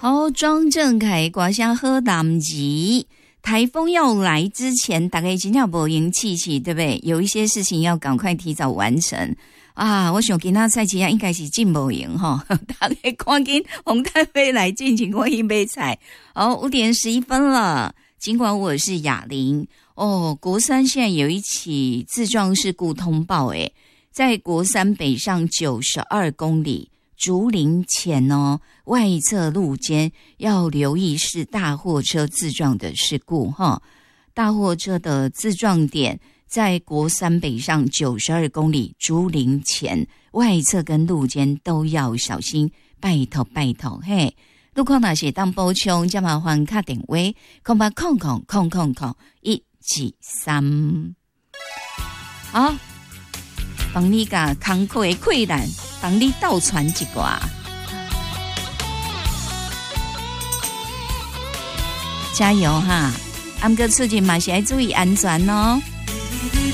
好，庄正凯刮下喝南极。台风要来之前，大概真的没赢气气，对不对？有一些事情要赶快提早完成啊！我想今仔赛期啊，应该是进无赢哈，大家赶紧洪太飞来进行过一杯菜。好，5:11了。尽管我是哑铃哦，国三现在有一起自撞事故通报，在国三北上92公里。竹林前外侧路肩要留意是大货车自撞的事故哈。大货车的自撞点在国三北上92公里竹林前，外侧跟路肩都要小心，拜托拜托嘿。路况哪些当补充，就麻烦打电话0800000173。好，帮你甲坎坷的困难。帮你倒传一挂，加油哈！俺个出去嘛是要注意安全哦。